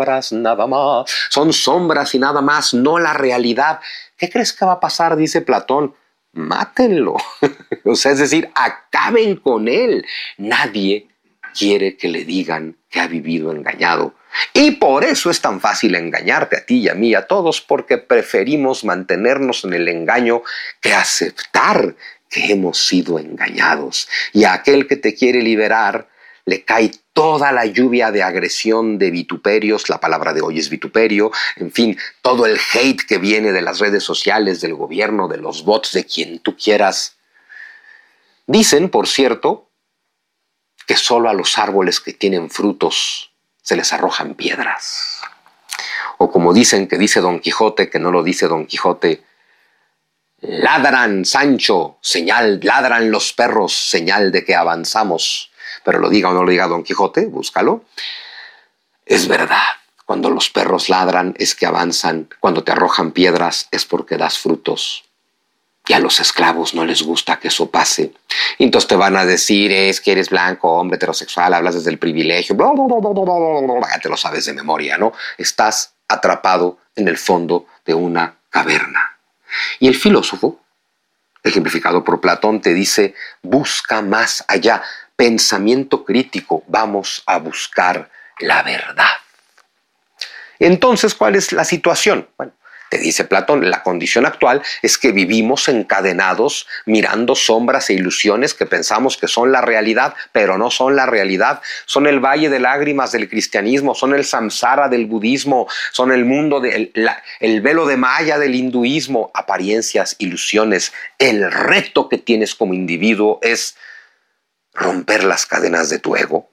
son sombras y nada más, no la realidad. ¿Qué crees que va a pasar? Dice Platón. Mátenlo. O sea, es decir, acaben con él. Nadie quiere que le digan que ha vivido engañado. Y por eso es tan fácil engañarte a ti y a mí y a todos, porque preferimos mantenernos en el engaño que aceptar que hemos sido engañados. Y a aquel que te quiere liberar le cae toda la lluvia de agresión, de vituperios, la palabra de hoy es vituperio, en fin, todo el hate que viene de las redes sociales, del gobierno, de los bots, de quien tú quieras. Dicen, por cierto, que solo a los árboles que tienen frutos se les arrojan piedras. O como dicen que dice Don Quijote, que no lo dice Don Quijote, ladran, Sancho, señal, ladran los perros, señal de que avanzamos. Pero lo diga o no lo diga Don Quijote, búscalo. Es verdad, cuando los perros ladran es que avanzan, cuando te arrojan piedras es porque das frutos. Y a los esclavos no les gusta que eso pase. Y entonces te van a decir, es que eres blanco, hombre heterosexual, hablas desde el privilegio, bla, bla, bla, bla, bla, bla, bla, ya te lo sabes de memoria, ¿no? Estás atrapado en el fondo de una caverna. Y el filósofo, ejemplificado por Platón, te dice, busca más allá, pensamiento crítico, vamos a buscar la verdad. Entonces, ¿cuál es la situación? Bueno, te dice Platón, la condición actual es que vivimos encadenados mirando sombras e ilusiones que pensamos que son la realidad, pero no son la realidad. Son el valle de lágrimas del cristianismo, son el samsara del budismo, son el mundo, el velo de Maya del hinduismo, apariencias, ilusiones. El reto que tienes como individuo es romper las cadenas de tu ego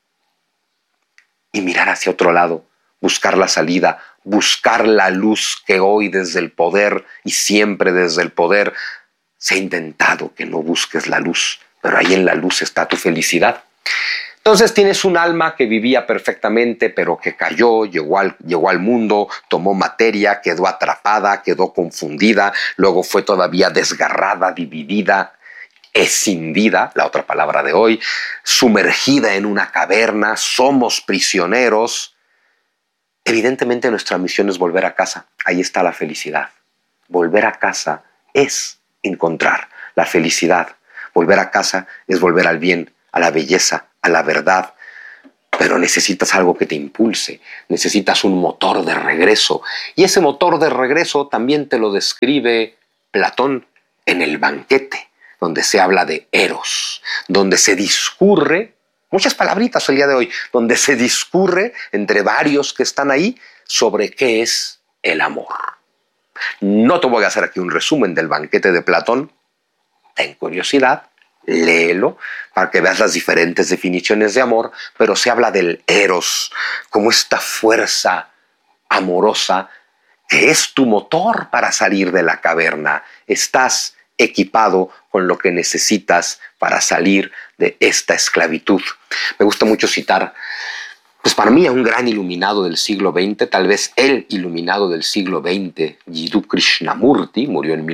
y mirar hacia otro lado, buscar la salida, buscar la luz que hoy desde el poder y siempre desde el poder se ha intentado que no busques la luz, pero ahí en la luz está tu felicidad. Entonces tienes un alma que vivía perfectamente, pero que cayó, llegó al mundo, tomó materia, quedó atrapada, quedó confundida, luego fue todavía desgarrada, dividida, escindida, la otra palabra de hoy, sumergida en una caverna, somos prisioneros. Evidentemente nuestra misión es volver a casa. Ahí está la felicidad. Volver a casa es encontrar la felicidad. Volver a casa es volver al bien, a la belleza, a la verdad. Pero necesitas algo que te impulse, necesitas un motor de regreso. Y ese motor de regreso también te lo describe Platón en el banquete, donde se habla de Eros, donde se discurre, muchas palabritas el día de hoy, donde se discurre entre varios que están ahí sobre qué es el amor. No te voy a hacer aquí un resumen del banquete de Platón, ten curiosidad, léelo para que veas las diferentes definiciones de amor, pero se habla del Eros como esta fuerza amorosa que es tu motor para salir de la caverna. Estás equipado con lo que necesitas para salir de esta esclavitud. Me gusta mucho citar, pues para mí, a un gran iluminado del siglo XX, tal vez el iluminado del siglo XX, Jiddu Krishnamurti, murió en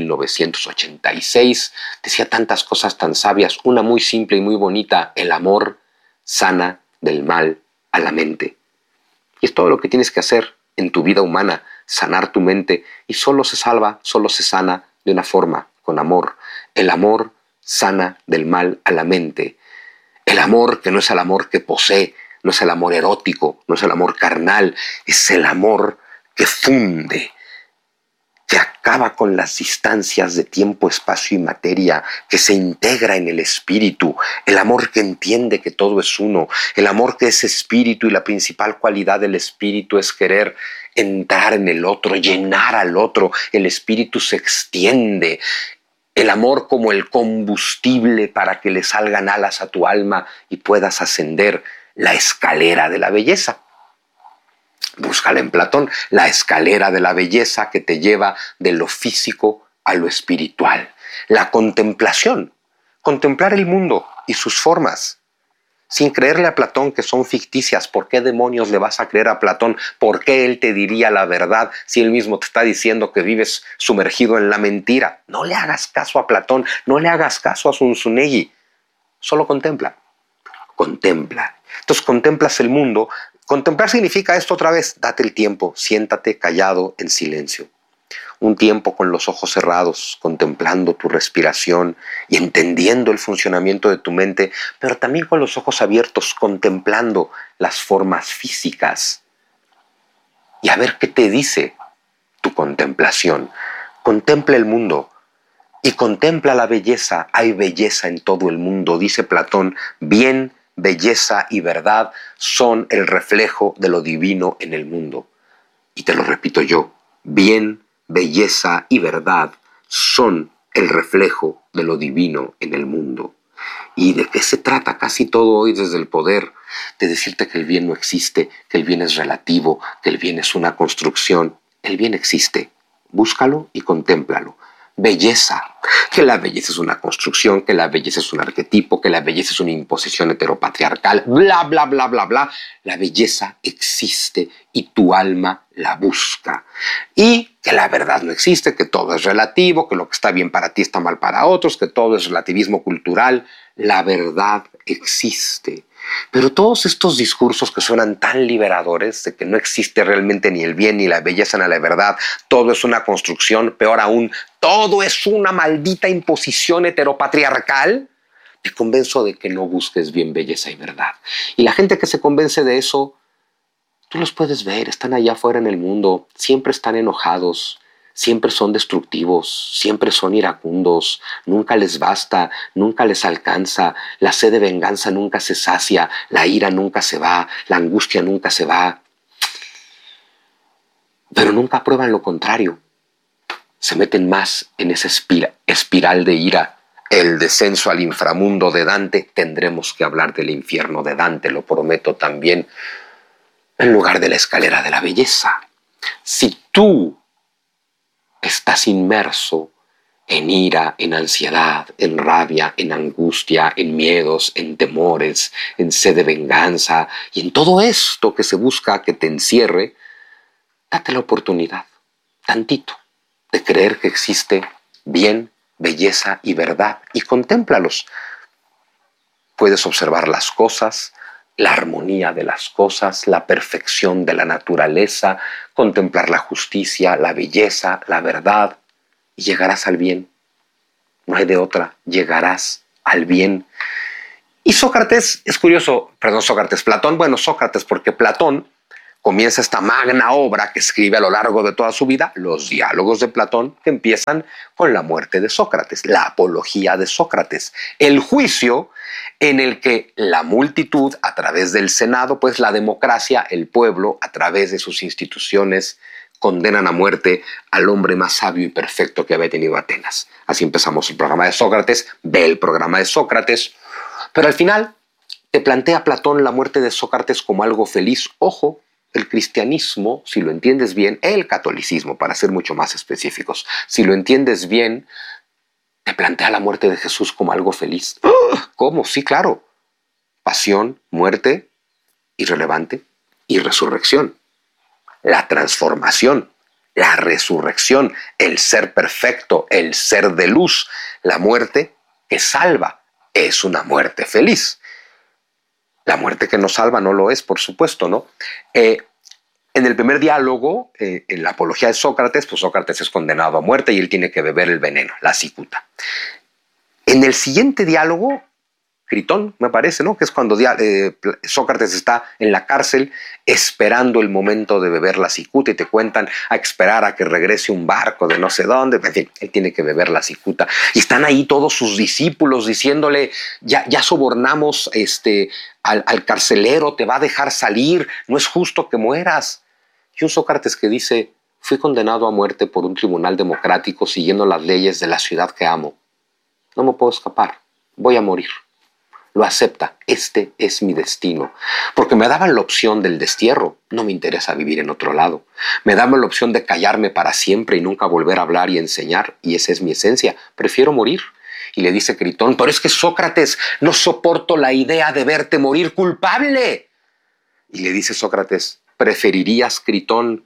1986, decía tantas cosas tan sabias, una muy simple y muy bonita: el amor sana del mal a la mente. Y es todo lo que tienes que hacer en tu vida humana, sanar tu mente, y solo se salva, solo se sana de una forma, con amor. El amor sana del mal a la mente. El amor que no es el amor que posee, no es el amor erótico, no es el amor carnal, es el amor que funde, que acaba con las distancias de tiempo, espacio y materia, que se integra en el espíritu, el amor que entiende que todo es uno, el amor que es espíritu y la principal cualidad del espíritu es querer entrar en el otro, llenar al otro, el espíritu se extiende. El amor como el combustible para que le salgan alas a tu alma y puedas ascender la escalera de la belleza. Búscala en Platón, la escalera de la belleza que te lleva de lo físico a lo espiritual. La contemplación, contemplar el mundo y sus formas. Sin creerle a Platón que son ficticias. ¿Por qué demonios le vas a creer a Platón? ¿Por qué él te diría la verdad si él mismo te está diciendo que vives sumergido en la mentira? No le hagas caso a Platón, no le hagas caso a Zunzunegui. Solo contempla. Contempla. Entonces contemplas el mundo. Contemplar significa esto otra vez: date el tiempo, siéntate callado en silencio. Un tiempo con los ojos cerrados, contemplando tu respiración y entendiendo el funcionamiento de tu mente, pero también con los ojos abiertos, contemplando las formas físicas. Y a ver qué te dice tu contemplación. Contempla el mundo y contempla la belleza. Hay belleza en todo el mundo, dice Platón. Bien, belleza y verdad son el reflejo de lo divino en el mundo. Y te lo repito yo: bien, belleza y verdad son el reflejo de lo divino en el mundo. ¿Y de qué se trata casi todo hoy desde el poder? De decirte que el bien no existe, que el bien es relativo, que el bien es una construcción. El bien existe. Búscalo y contémplalo. Belleza, que la belleza es una construcción, que la belleza es un arquetipo, que la belleza es una imposición heteropatriarcal, bla, bla, bla, bla, bla. La belleza existe y tu alma la busca. Y que la verdad no existe, que todo es relativo, que lo que está bien para ti está mal para otros, que todo es relativismo cultural. La verdad existe. Pero todos estos discursos que suenan tan liberadores, de que no existe realmente ni el bien ni la belleza ni la verdad, todo es una construcción, peor aún, todo es una maldita imposición heteropatriarcal, te convenzo de que no busques bien, belleza y verdad. Y la gente que se convence de eso, tú los puedes ver, están allá afuera en el mundo, siempre están enojados, siempre son destructivos, siempre son iracundos, nunca les basta, nunca les alcanza, la sed de venganza nunca se sacia, la ira nunca se va, la angustia nunca se va. Pero nunca prueban lo contrario. Se meten más en esa espiral de ira. El descenso al inframundo de Dante, tendremos que hablar del infierno de Dante, lo prometo también, en lugar de la escalera de la belleza. Si tú estás inmerso en ira, en ansiedad, en rabia, en angustia, en miedos, en temores, en sed de venganza y en todo esto que se busca que te encierre, date la oportunidad, tantito, de creer que existe bien, belleza y verdad, y contémplalos. Puedes observar las cosas, la armonía de las cosas, la perfección de la naturaleza, contemplar la justicia, la belleza, la verdad, y llegarás al bien. No hay de otra, llegarás al bien. Y Sócrates, es curioso, perdón, Platón, bueno, Sócrates, porque Platón comienza esta magna obra que escribe a lo largo de toda su vida, los diálogos de Platón, que empiezan con la muerte de Sócrates, la apología de Sócrates, el juicio en el que la multitud, a través del Senado, pues la democracia, el pueblo, a través de sus instituciones, condenan a muerte al hombre más sabio y perfecto que había tenido Atenas. Así empezamos el programa de Sócrates, ve el programa de Sócrates, pero al final te plantea Platón la muerte de Sócrates como algo feliz. Ojo, el cristianismo, si lo entiendes bien, el catolicismo, para ser mucho más específicos, si lo entiendes bien, te plantea la muerte de Jesús como algo feliz. ¿Cómo? Sí, claro. Pasión, muerte, irrelevante, y resurrección. La transformación, la resurrección, el ser perfecto, el ser de luz, la muerte que salva, es una muerte feliz. La muerte que nos salva no lo es, por supuesto, ¿no? En el primer diálogo, en la apología de Sócrates, pues Sócrates es condenado a muerte y él tiene que beber el veneno, la cicuta. En el siguiente diálogo, Critón, me parece, ¿no? Que es cuando Sócrates está en la cárcel esperando el momento de beber la cicuta y te cuentan a esperar a que regrese un barco de no sé dónde. En fin, él tiene que beber la cicuta. Y están ahí todos sus discípulos diciéndole, ya sobornamos al carcelero, te va a dejar salir, no es justo que mueras. Y un Sócrates que dice, fui condenado a muerte por un tribunal democrático siguiendo las leyes de la ciudad que amo. No me puedo escapar, voy a morir. Lo acepta, este es mi destino. Porque me daban la opción del destierro, no me interesa vivir en otro lado. Me daban la opción de callarme para siempre y nunca volver a hablar y enseñar, y esa es mi esencia, prefiero morir. Y le dice Critón, pero es que Sócrates, no soporto la idea de verte morir culpable. Y le dice Sócrates, preferirías, Critón,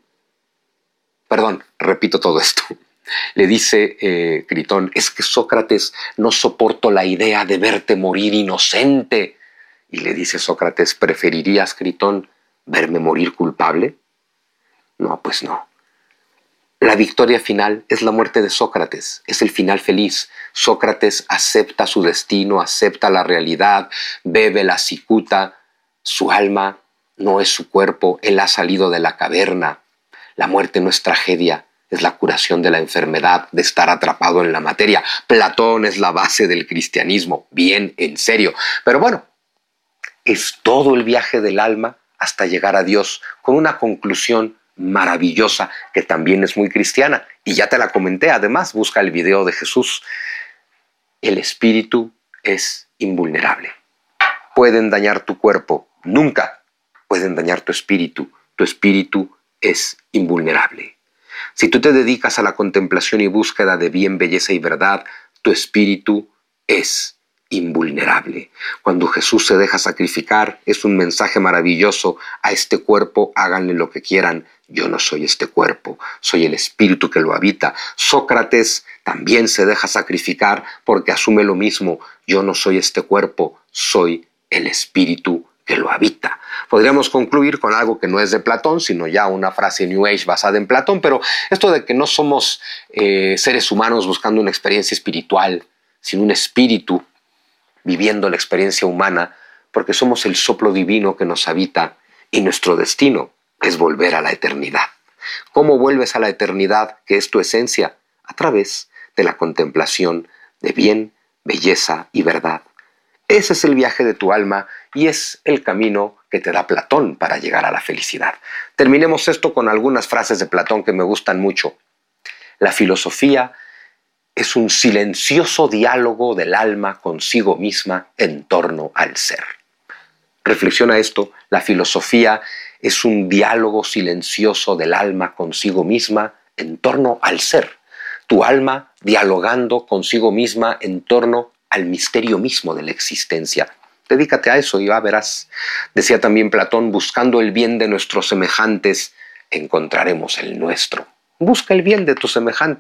perdón, repito todo esto. Le dice Critón, es que Sócrates, no soporto la idea de verte morir inocente. Y le dice Sócrates, ¿preferirías, Critón, verme morir culpable? No, pues no. La victoria final es la muerte de Sócrates, es el final feliz. Sócrates acepta su destino, acepta la realidad, bebe la cicuta, su alma no es su cuerpo, él ha salido de la caverna. La muerte no es tragedia, es la curación de la enfermedad, de estar atrapado en la materia. Platón es la base del cristianismo, bien, en serio. Pero bueno, es todo el viaje del alma hasta llegar a Dios, con una conclusión maravillosa que también es muy cristiana. Y ya te la comenté, además, busca el video de Jesús. El espíritu es invulnerable. Pueden dañar tu cuerpo, nunca pueden dañar tu espíritu. Tu espíritu es invulnerable. Si tú te dedicas a la contemplación y búsqueda de bien, belleza y verdad, tu espíritu es invulnerable. Cuando Jesús se deja sacrificar, es un mensaje maravilloso. A este cuerpo háganle lo que quieran. Yo no soy este cuerpo, soy el espíritu que lo habita. Sócrates también se deja sacrificar porque asume lo mismo. Yo no soy este cuerpo, soy el espíritu que lo habita. Podríamos concluir con algo que no es de Platón, sino ya una frase New Age basada en Platón, pero esto de que no somos seres humanos buscando una experiencia espiritual, sino un espíritu viviendo la experiencia humana, porque somos el soplo divino que nos habita y nuestro destino es volver a la eternidad. ¿Cómo vuelves a la eternidad, que es tu esencia? A través de la contemplación de bien, belleza y verdad. Ese es el viaje de tu alma y es el camino que te da Platón para llegar a la felicidad. Terminemos esto con algunas frases de Platón que me gustan mucho. La filosofía es un silencioso diálogo del alma consigo misma en torno al ser. Reflexiona esto, la filosofía es un diálogo silencioso del alma consigo misma en torno al ser. Tu alma dialogando consigo misma en torno al misterio mismo de la existencia. Dedícate a eso y ya verás. Decía también Platón, buscando el bien de nuestros semejantes, encontraremos el nuestro. Busca el bien de tus semejantes.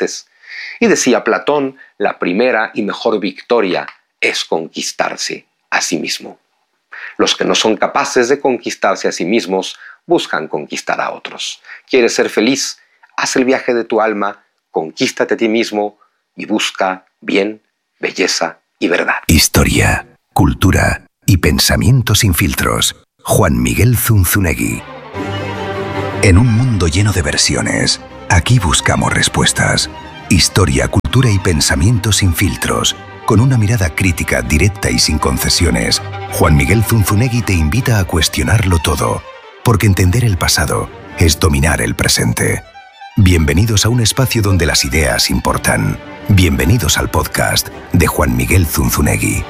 Y decía Platón, la primera y mejor victoria es conquistarse a sí mismo. Los que no son capaces de conquistarse a sí mismos buscan conquistar a otros. ¿Quieres ser feliz? Haz el viaje de tu alma, conquístate a ti mismo y busca bien, belleza y verdad. Historia, cultura y pensamiento sin filtros. Juan Miguel Zunzunegui. En un mundo lleno de versiones, aquí buscamos respuestas. Historia, cultura y pensamiento sin filtros. Con una mirada crítica, directa y sin concesiones, Juan Miguel Zunzunegui te invita a cuestionarlo todo, porque entender el pasado es dominar el presente. Bienvenidos a un espacio donde las ideas importan. Bienvenidos al podcast de Juan Miguel Zunzunegui.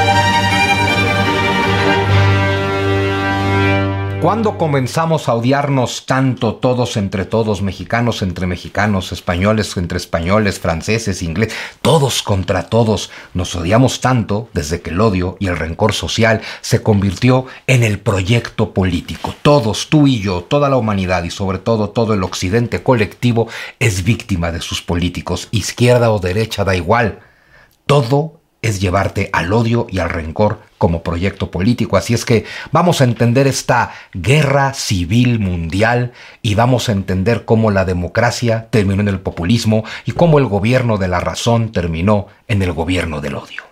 ¿Cuándo comenzamos a odiarnos tanto todos entre todos, mexicanos entre mexicanos, españoles entre españoles, franceses, ingleses, todos contra todos? Nos odiamos tanto desde que el odio y el rencor social se convirtió en el proyecto político. Todos, tú y yo, toda la humanidad y sobre todo todo el occidente colectivo es víctima de sus políticos. Izquierda o derecha, da igual. Todo es llevarte al odio y al rencor como proyecto político. Así es que vamos a entender esta guerra civil mundial y vamos a entender cómo la democracia terminó en el populismo y cómo el gobierno de la razón terminó en el gobierno del odio.